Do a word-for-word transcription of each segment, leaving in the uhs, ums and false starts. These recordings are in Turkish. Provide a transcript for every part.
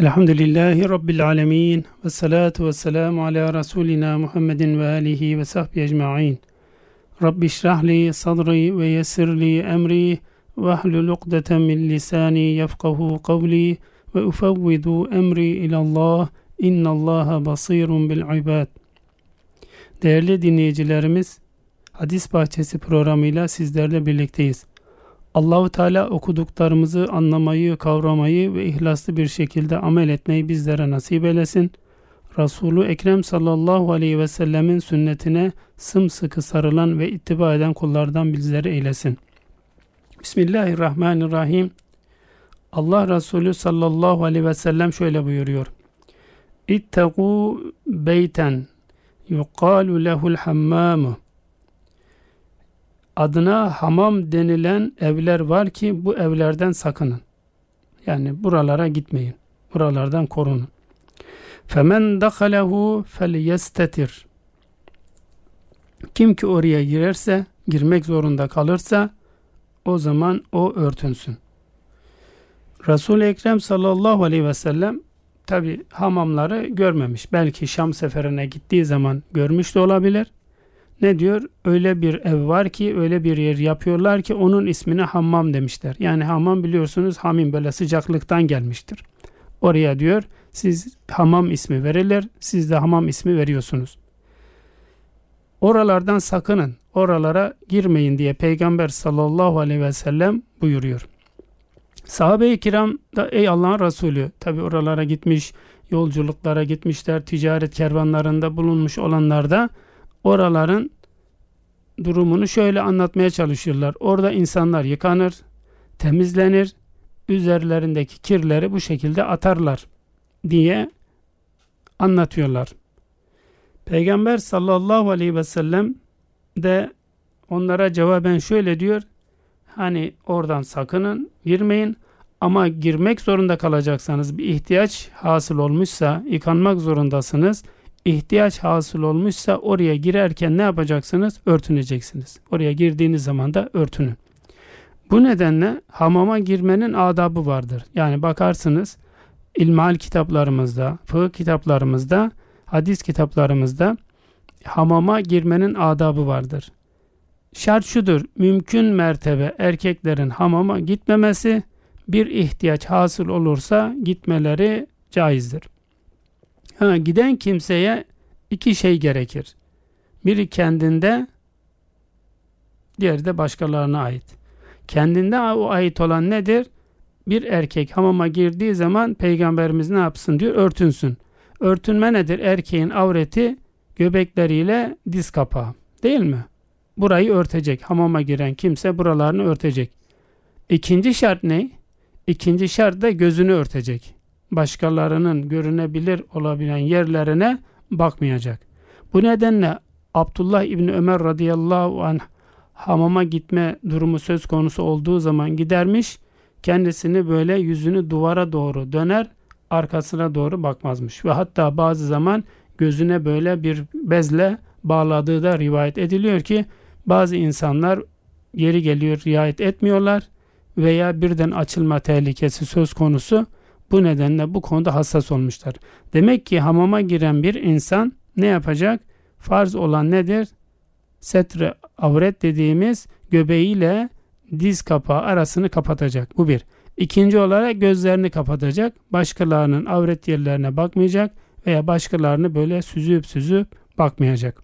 Elhamdülillahi Rabbil alemin ve salatu ve selamu ala Resulina Muhammedin ve alihi ve sahbihi ecma'in. Rabbi şrahli sadri ve yessirli emri ve ahlul ukdeten min lisani yefkahu kavli ve ufevvidu emri ilallah innallaha basirun bil ibad. Değerli dinleyicilerimiz, Hadis Bahçesi programıyla sizlerle birlikteyiz. Allah-u Teala okuduklarımızı anlamayı, kavramayı ve ihlaslı bir şekilde amel etmeyi bizlere nasip eylesin. Resulü Ekrem sallallahu aleyhi ve sellemin sünnetine sımsıkı sarılan ve ittiba eden kullardan bizleri eylesin. Bismillahirrahmanirrahim. Allah Resulü sallallahu aleyhi ve sellem şöyle buyuruyor. İttegû beyten yuqalu lehul hammamu. Adına hamam denilen evler var ki bu evlerden sakının. Yani buralara gitmeyin. Buralardan korunun. Femen dakalehu felyestetir. Kim ki oraya girerse, girmek zorunda kalırsa o zaman o örtünsün. Resul-i Ekrem sallallahu aleyhi ve sellem tabi hamamları görmemiş. Belki Şam seferine gittiği zaman görmüş de olabilir. Ne diyor? Öyle bir ev var ki, öyle bir yer yapıyorlar ki onun ismine hammam demişler. Yani hammam biliyorsunuz hamim böyle sıcaklıktan gelmiştir. Oraya diyor siz hamam ismi verilir, siz de hamam ismi veriyorsunuz. Oralardan sakının, oralara girmeyin diye Peygamber sallallahu aleyhi ve sellem buyuruyor. Sahabe-i kiram da ey Allah'ın Resulü, tabi oralara gitmiş, yolculuklara gitmişler, ticaret kervanlarında bulunmuş olanlar da oraların durumunu şöyle anlatmaya çalışıyorlar. Orada insanlar yıkanır, temizlenir, üzerlerindeki kirleri bu şekilde atarlar diye anlatıyorlar. Peygamber sallallahu aleyhi ve sellem de onlara cevaben şöyle diyor. Hani oradan sakının, girmeyin ama girmek zorunda kalacaksanız, bir ihtiyaç hasıl olmuşsa, yıkanmak zorundasınız. İhtiyaç hasıl olmuşsa oraya girerken ne yapacaksınız? Örtüneceksiniz. Oraya girdiğiniz zaman da örtünün. Bu nedenle hamama girmenin adabı vardır. Yani bakarsınız ilmihal kitaplarımızda, fıkıh kitaplarımızda, hadis kitaplarımızda hamama girmenin adabı vardır. Şart şudur, mümkün mertebe erkeklerin hamama gitmemesi, bir ihtiyaç hasıl olursa gitmeleri caizdir. Ha, giden kimseye iki şey gerekir. Biri kendinde, diğeri de başkalarına ait. Kendinde o ait olan nedir? Bir erkek hamama girdiği zaman Peygamberimiz ne yapsın diyor? Örtünsün. Örtünme nedir? Erkeğin avreti göbekleriyle diz kapağı. Değil mi? Burayı örtecek. Hamama giren kimse buralarını örtecek. İkinci şart ne? İkinci şart da gözünü örtecek. Başkalarının görünebilir olabilen yerlerine bakmayacak. Bu nedenle Abdullah İbni Ömer radıyallahu anh hamama gitme durumu söz konusu olduğu zaman gidermiş, kendisini böyle yüzünü duvara doğru döner, arkasına doğru bakmazmış. Ve hatta bazı zaman gözüne böyle bir bezle bağladığı da rivayet ediliyor ki bazı insanlar yeri geliyor riayet etmiyorlar veya birden açılma tehlikesi söz konusu. Bu nedenle bu konuda hassas olmuşlar. Demek ki hamama giren bir insan ne yapacak? Farz olan nedir? Setre avret dediğimiz göbeğiyle diz kapağı arasını kapatacak. Bu bir. İkinci olarak gözlerini kapatacak. Başkalarının avret yerlerine bakmayacak veya başkalarını böyle süzüp süzüp bakmayacak.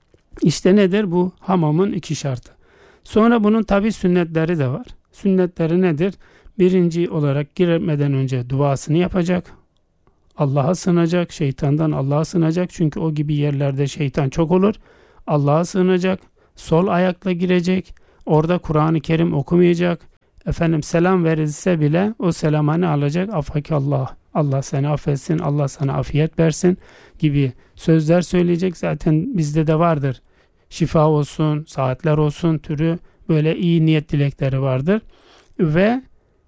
İşte nedir? Bu hamamın iki şartı. Sonra bunun tabi sünnetleri de var. Sünnetleri nedir? Birinci olarak girmeden önce duasını yapacak. Allah'a sığınacak. Şeytandan Allah'a sığınacak. Çünkü o gibi yerlerde şeytan çok olur. Allah'a sığınacak. Sol ayakla girecek. Orada Kur'an-ı Kerim okumayacak. Efendim selam verilse bile o selamı alacak. Afakallah. Allah seni affetsin. Allah sana afiyet versin gibi sözler söyleyecek. Zaten bizde de vardır. Şifa olsun, saatler olsun türü böyle iyi niyet dilekleri vardır. Ve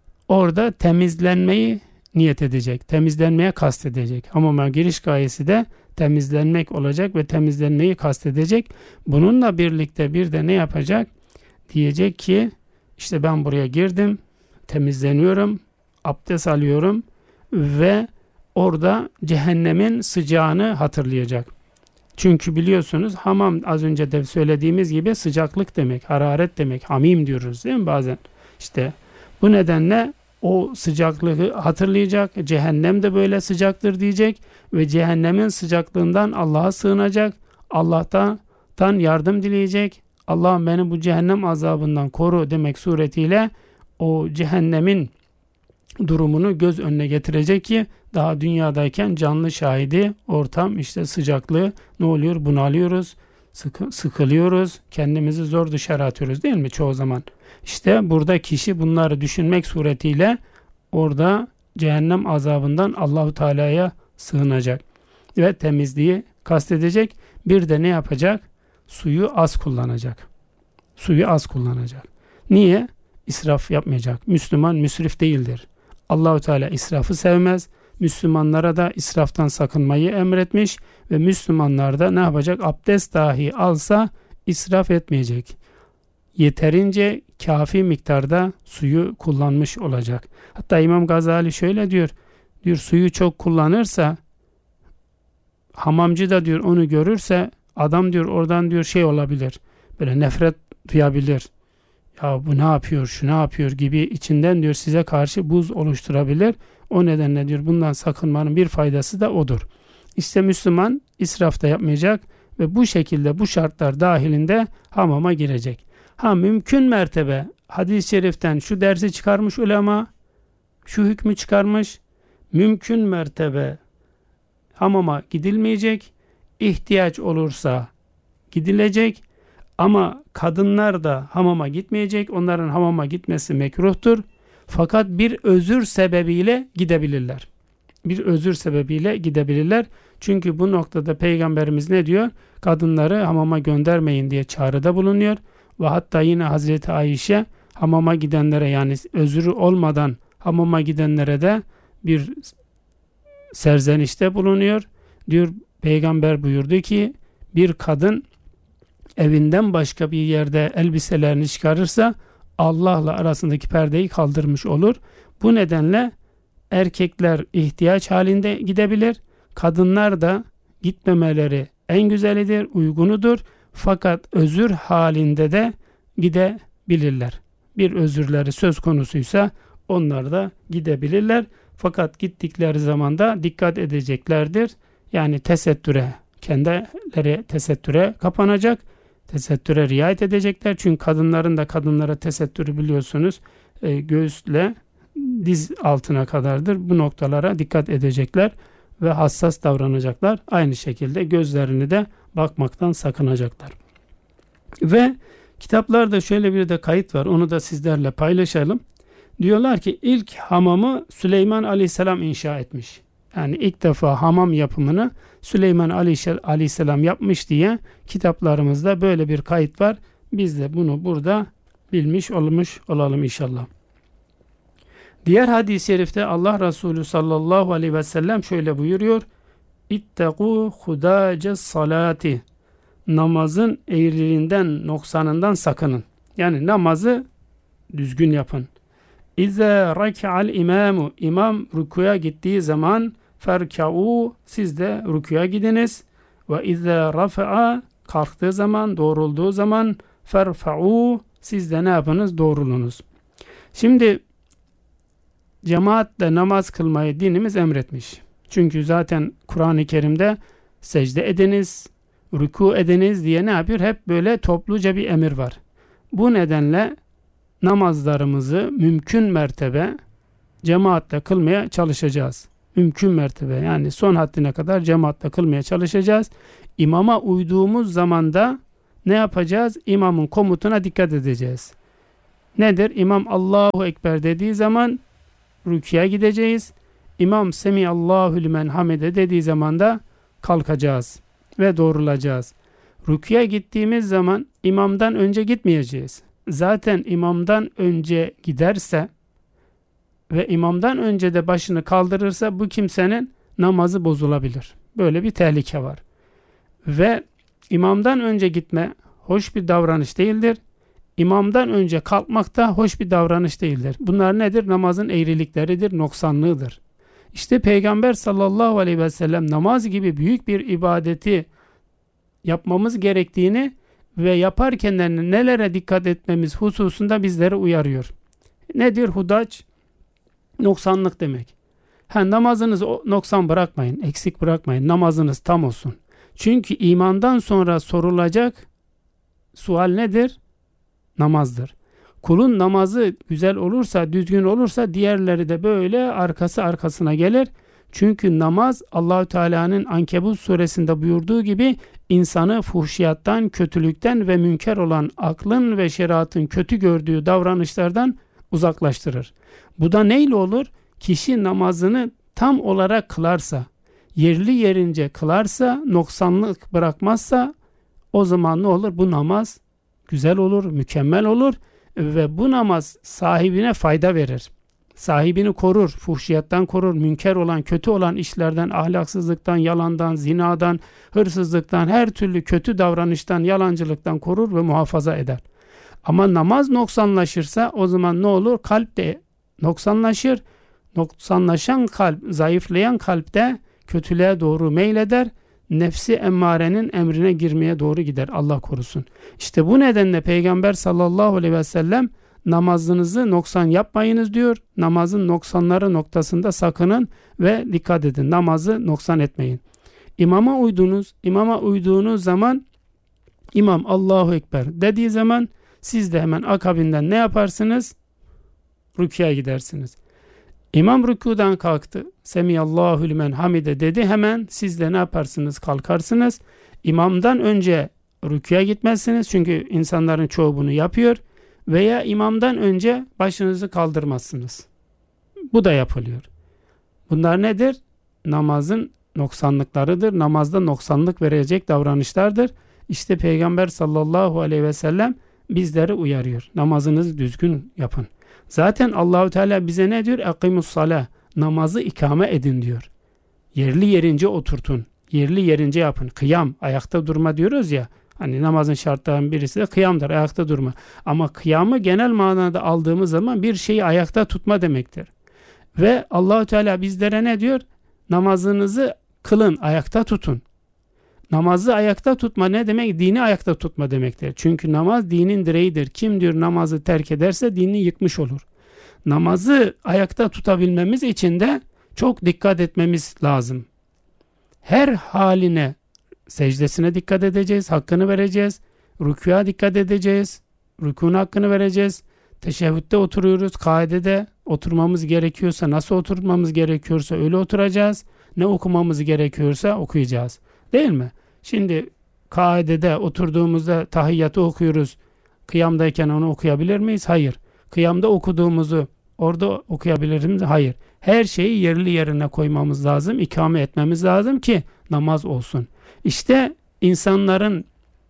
orada temizlenmeyi niyet edecek. Temizlenmeye kastedecek. Hamama giriş gayesi de temizlenmek olacak ve temizlenmeyi kastedecek. Bununla birlikte bir de ne yapacak? Diyecek ki işte ben buraya girdim, temizleniyorum, abdest alıyorum ve orada cehennemin sıcağını hatırlayacak. Çünkü biliyorsunuz hamam az önce de söylediğimiz gibi sıcaklık demek, hararet demek, hamim diyoruz değil mi bazen? İşte bu nedenle o sıcaklığı hatırlayacak, cehennem de böyle sıcaktır diyecek ve cehennemin sıcaklığından Allah'a sığınacak, Allah'tan yardım dileyecek, Allah'ım beni bu cehennem azabından koru demek suretiyle o cehennemin durumunu göz önüne getirecek ki daha dünyadayken canlı şahidi ortam işte sıcaklığı ne oluyor, bunalıyoruz, sıkı, sıkılıyoruz, kendimizi zor dışarı atıyoruz değil mi çoğu zaman? İşte burada kişi bunları düşünmek suretiyle orada cehennem azabından Allahu Teala'ya sığınacak ve temizliği kastedecek. Bir de ne yapacak? Suyu az kullanacak. Suyu az kullanacak. Niye? İsraf yapmayacak. Müslüman müsrif değildir. Allahu Teala israfı sevmez. Müslümanlara da israftan sakınmayı emretmiş ve Müslümanlar da ne yapacak? Abdest dahi alsa israf etmeyecek. Yeterince kafi miktarda suyu kullanmış olacak. Hatta İmam Gazali şöyle diyor. Diyor suyu çok kullanırsa hamamcı da diyor onu görürse adam diyor oradan diyor şey olabilir. Böyle nefret duyabilir. Ya bu ne yapıyor, şu ne yapıyor gibi içinden diyor size karşı buz oluşturabilir. O nedenle diyor bundan sakınmanın bir faydası da odur. İşte Müslüman israf da yapmayacak ve bu şekilde bu şartlar dahilinde hamama girecek. Ha mümkün mertebe hadis-i şeriften şu dersi çıkarmış ulema, şu hükmü çıkarmış. Mümkün mertebe hamama gidilmeyecek. İhtiyaç olursa gidilecek. Ama kadınlar da hamama gitmeyecek. Onların hamama gitmesi mekruhtur. Fakat bir özür sebebiyle gidebilirler. Bir özür sebebiyle gidebilirler. Çünkü bu noktada Peygamberimiz ne diyor? Kadınları hamama göndermeyin diye çağrıda bulunuyor. Ve hatta yine Hazreti Ayşe hamama gidenlere yani özürü olmadan hamama gidenlere de bir serzenişte bulunuyor. Diyor Peygamber buyurdu ki bir kadın evinden başka bir yerde elbiselerini çıkarırsa Allah'la arasındaki perdeyi kaldırmış olur. Bu nedenle erkekler ihtiyaç halinde gidebilir. Kadınlar da gitmemeleri en güzelidir, uygunudur. Fakat özür halinde de gidebilirler. Bir özürleri söz konusuysa onlar da gidebilirler. Fakat gittikleri zaman da dikkat edeceklerdir. Yani tesettüre, kendileri tesettüre kapanacak. Tesettüre riayet edecekler. Çünkü kadınların da kadınlara tesettürü biliyorsunuz e, göğüsle diz altına kadardır. Bu noktalara dikkat edecekler ve hassas davranacaklar. Aynı şekilde gözlerini de bakmaktan sakınacaklar. Ve kitaplarda şöyle bir de kayıt var. Onu da sizlerle paylaşalım. Diyorlar ki ilk hamamı Süleyman Aleyhisselam inşa etmiş. Yani ilk defa hamam yapımını Süleyman Aleyhisselam yapmış diye kitaplarımızda böyle bir kayıt var. Biz de bunu burada bilmiş olmuş olalım inşallah. Diğer hadis-i şerifte Allah Resulü sallallahu aleyhi ve sellem şöyle buyuruyor. İttegû hudâce salati. Namazın eğriliğinden, noksanından sakının. Yani namazı düzgün yapın. İzâ rak'al imâmu. İmam rükuya gittiği zaman ferkâ'û. Siz de rükuya gidiniz. Ve izâ rafa'a. Kalktığı zaman, doğrulduğu zaman ferfa'û. Siz de ne yapınız? Doğrulunuz. Şimdi cemaatle namaz kılmayı dinimiz emretmiş. Çünkü zaten Kur'an-ı Kerim'de secde ediniz, rükû ediniz diye ne yapıyor? Hep böyle topluca bir emir var. Bu nedenle namazlarımızı mümkün mertebe cemaatle kılmaya çalışacağız. Mümkün mertebe yani son haddine kadar cemaatle kılmaya çalışacağız. İmama uyduğumuz zaman da ne yapacağız? İmamın komutuna dikkat edeceğiz. Nedir? İmam Allahu Ekber dediği zaman rükûya gideceğiz. İmam Semiyallahu limen hamide dediği zaman da kalkacağız ve doğrulacağız. Rükûya gittiğimiz zaman imamdan önce gitmeyeceğiz. Zaten imamdan önce giderse ve imamdan önce de başını kaldırırsa bu kimsenin namazı bozulabilir. Böyle bir tehlike var. Ve imamdan önce gitme hoş bir davranış değildir. İmamdan önce kalkmak da hoş bir davranış değildir. Bunlar nedir? Namazın eğrilikleridir, noksanlığıdır. İşte Peygamber sallallahu aleyhi ve sellem namaz gibi büyük bir ibadeti yapmamız gerektiğini ve yaparken de nelere dikkat etmemiz hususunda bizleri uyarıyor. Nedir hudaç? Noksanlık demek. Ha, namazınızı noksan bırakmayın, eksik bırakmayın. Namazınız tam olsun. Çünkü imandan sonra sorulacak sual nedir? Namazdır. Kulun namazı güzel olursa, düzgün olursa diğerleri de böyle arkası arkasına gelir. Çünkü namaz Allahü Teala'nın Ankebut suresinde buyurduğu gibi insanı fuhşiyattan, kötülükten ve münker olan aklın ve şeriatın kötü gördüğü davranışlardan uzaklaştırır. Bu da neyle olur? Kişi namazını tam olarak kılarsa, yerli yerince kılarsa, noksanlık bırakmazsa o zaman ne olur? Bu namaz güzel olur, mükemmel olur ve bu namaz sahibine fayda verir. Sahibini korur, fuhşiyattan korur, münker olan, kötü olan işlerden, ahlaksızlıktan, yalandan, zinadan, hırsızlıktan, her türlü kötü davranıştan, yalancılıktan korur ve muhafaza eder. Ama namaz noksanlaşırsa o zaman ne olur? Kalp de noksanlaşır. Noksanlaşan kalp, zayıflayan kalpte kötülüğe doğru meyleder. Nefsi emmarenin emrine girmeye doğru gider. Allah korusun. İşte bu nedenle Peygamber sallallahu aleyhi ve sellem namazınızı noksan yapmayınız diyor. Namazın noksanları noktasında sakının ve dikkat edin. Namazı noksan etmeyin. İmama uydunuz. İmama uyduğunuz zaman imam Allahu Ekber dediği zaman siz de hemen akabinden ne yaparsınız? Rükûya gidersiniz. İmam rükudan kalktı. Semiyallahu limen hamide dedi. Hemen siz de ne yaparsınız? Kalkarsınız. İmamdan önce rükûya gitmezsiniz. Çünkü insanların çoğu bunu yapıyor. Veya imamdan önce başınızı kaldırmazsınız. Bu da yapılıyor. Bunlar nedir? Namazın noksanlıklarıdır. Namazda noksanlık verecek davranışlardır. İşte Peygamber sallallahu aleyhi ve sellem bizleri uyarıyor. Namazınızı düzgün yapın. Zaten Allahu Teala bize ne diyor? Akimus salah. Namazı ikame edin diyor. Yerli yerince oturtun. Yerli yerince yapın. Kıyam, ayakta durma diyoruz ya. Hani namazın şartlarından birisi de kıyamdır, ayakta durma. Ama kıyamı genel manada aldığımız zaman bir şeyi ayakta tutma demektir. Ve Allahu Teala bizlere ne diyor? Namazınızı kılın, ayakta tutun. Namazı ayakta tutma ne demek? Dini ayakta tutma demektir. Çünkü namaz dinin direğidir. Kim diyor namazı terk ederse dinini yıkmış olur. Namazı ayakta tutabilmemiz için de çok dikkat etmemiz lazım. Her haline, secdesine dikkat edeceğiz, hakkını vereceğiz. Rükûya dikkat edeceğiz, rükûnun hakkını vereceğiz. Teşehhütte oturuyoruz, kaidede oturmamız gerekiyorsa, nasıl oturmamız gerekiyorsa öyle oturacağız. Ne okumamız gerekiyorsa okuyacağız. Değil mi? Şimdi kaidede oturduğumuzda tahiyyatı okuyoruz. Kıyamdayken onu okuyabilir miyiz? Hayır. Kıyamda okuduğumuzu orada okuyabilir miyiz? Hayır. Her şeyi yerli yerine koymamız lazım, ikame etmemiz lazım ki namaz olsun. İşte insanların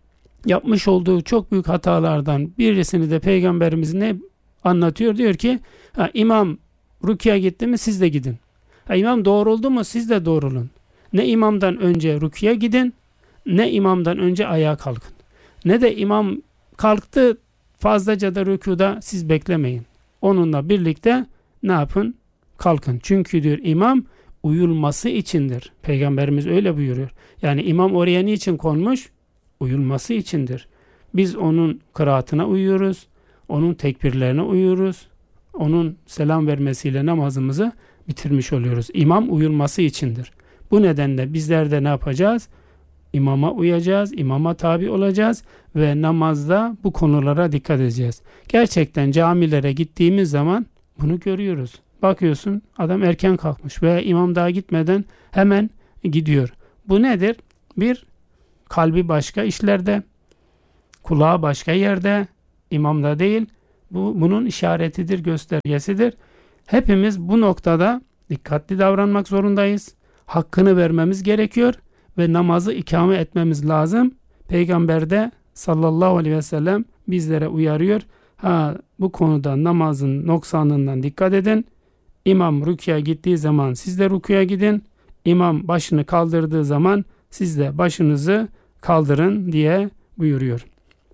yapmış olduğu çok büyük hatalardan birisini de Peygamberimiz ne anlatıyor? Diyor ki ha, imam rükûya gitti mi siz de gidin. Ha, imam doğruldu mu siz de doğrulun. Ne imamdan önce rükûya gidin, ne imamdan önce ayağa kalkın. Ne de imam kalktı fazlaca da rükûda siz beklemeyin. Onunla birlikte ne yapın? Kalkın. Çünkü diyor imam uyulması içindir. Peygamberimiz öyle buyuruyor. Yani imam oraya niçin konmuş? Uyulması içindir. Biz onun kıraatına uyuyoruz. Onun tekbirlerine uyuyoruz. Onun selam vermesiyle namazımızı bitirmiş oluyoruz. İmam uyulması içindir. Bu nedenle bizler de ne yapacağız? İmama uyacağız, imama tabi olacağız ve namazda bu konulara dikkat edeceğiz. Gerçekten camilere gittiğimiz zaman bunu görüyoruz. Bakıyorsun adam erken kalkmış veya imam daha gitmeden hemen gidiyor. Bu nedir? Bir, kalbi başka işlerde, kulağı başka yerde, imamda değil. Bu bunun işaretidir, göstergesidir. Hepimiz bu noktada dikkatli davranmak zorundayız. Hakkını vermemiz gerekiyor ve namazı ikame etmemiz lazım. Peygamber de sallallahu aleyhi ve sellem bizlere uyarıyor. Ha, bu konuda namazın noksanlığından dikkat edin. İmam rükûya gittiği zaman siz de rükûya gidin. İmam başını kaldırdığı zaman siz de başınızı kaldırın diye buyuruyor.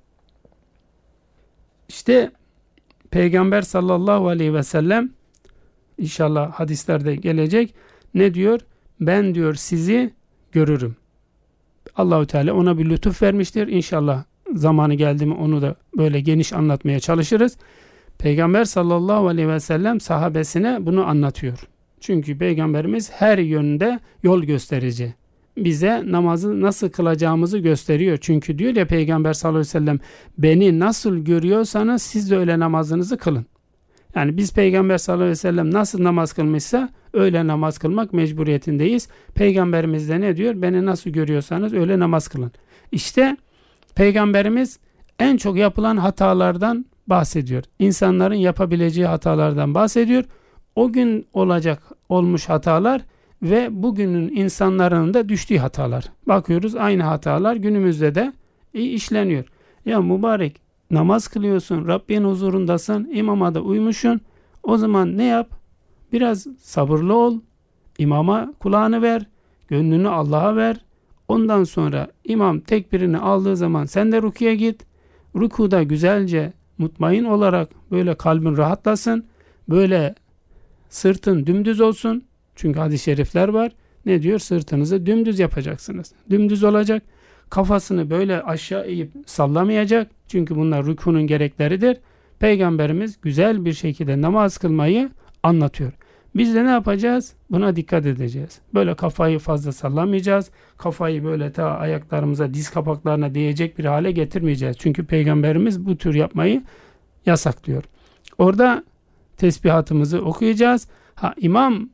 İşte Peygamber sallallahu aleyhi ve sellem inşallah hadislerde gelecek. ne diyor? Ben diyor sizi görürüm. Allahu Teala ona bir lütuf vermiştir. İnşallah zamanı geldi mi onu da böyle geniş anlatmaya çalışırız. Peygamber sallallahu aleyhi ve sellem sahabesine bunu anlatıyor. Çünkü Peygamberimiz her yönde yol gösterici. Bize namazı nasıl kılacağımızı gösteriyor. Çünkü diyor ya Peygamber sallallahu aleyhi ve sellem, beni nasıl görüyorsanız siz de öyle namazınızı kılın. Yani biz Peygamber sallallahu aleyhi ve sellem nasıl namaz kılmışsa öyle namaz kılmak mecburiyetindeyiz. Peygamberimiz de ne diyor? Beni nasıl görüyorsanız öyle namaz kılın. İşte Peygamberimiz en çok yapılan hatalardan bahsediyor. İnsanların yapabileceği hatalardan bahsediyor. O gün olacak olmuş hatalar ve bugünün insanların da düştüğü hatalar. Bakıyoruz aynı hatalar günümüzde de işleniyor. Ya mübarek, namaz kılıyorsun, Rabbin huzurundasın, imama da uymuşsun. O zaman ne yap? Biraz sabırlı ol, imama kulağını ver, gönlünü Allah'a ver. Ondan sonra imam tekbirini aldığı zaman sen de rüküye git. Rükuda güzelce mutmain olarak böyle kalbin rahatlasın. Böyle sırtın dümdüz olsun. Çünkü hadis-i şerifler var. Ne diyor? Sırtınızı dümdüz yapacaksınız. Dümdüz olacak. Kafasını böyle aşağı eğip sallamayacak. Çünkü bunlar rükûnun gerekleridir. Peygamberimiz güzel bir şekilde namaz kılmayı anlatıyor. Biz de ne yapacağız? Buna dikkat edeceğiz. Böyle kafayı fazla sallamayacağız. Kafayı böyle ta ayaklarımıza, diz kapaklarına değecek bir hale getirmeyeceğiz. Çünkü Peygamberimiz bu tür yapmayı yasaklıyor. Orada tesbihatımızı okuyacağız. Ha, imam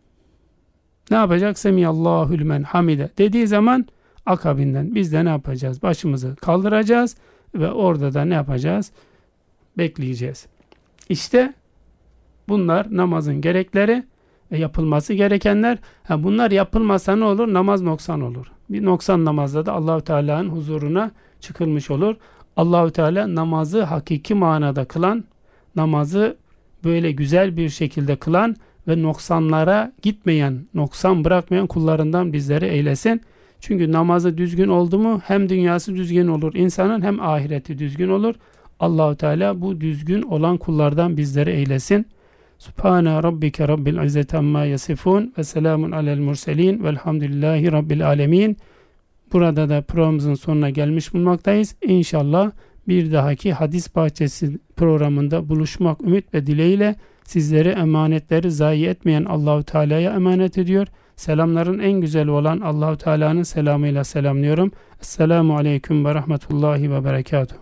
ne yapacak? Semiyallahu lümen hamide dediği zaman akabinden biz de ne yapacağız? Başımızı kaldıracağız ve orada da ne yapacağız? Bekleyeceğiz. İşte bunlar namazın gerekleri ve yapılması gerekenler. Ha, bunlar yapılmasa ne olur? Namaz noksan olur. Bir noksan namazda da Allahu Teala'nın huzuruna çıkılmış olur. Allahu Teala namazı hakiki manada kılan, namazı böyle güzel bir şekilde kılan ve noksanlara gitmeyen, noksan bırakmayan kullarından bizleri eylesin. Çünkü namazı düzgün oldu mu hem dünyası düzgün olur insanın hem ahireti düzgün olur. Allahu Teala bu düzgün olan kullardan bizleri eylesin. Subhane rabbike rabbil izzeti amma yasifun ve selamun alel murselin velhamdülillahi rabbil alemin. Burada da programımızın sonuna gelmiş bulunmaktayız. İnşallah bir dahaki Hadis Bahçesi programında buluşmak ümit ve dileğiyle sizleri emanetleri zayi etmeyen Allahu Teala'ya emanet ediyor. Selamların en güzeli olan Allahu Teala'nın selamıyla selamlıyorum. Esselamu aleyküm ve rahmetullahi ve berekatuhu.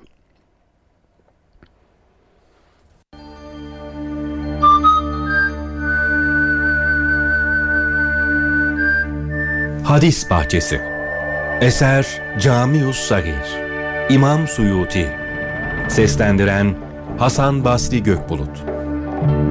Hadis Bahçesi. Eser Camius Sagir. İmam Suyuti. Seslendiren Hasan Basri Gökbulut.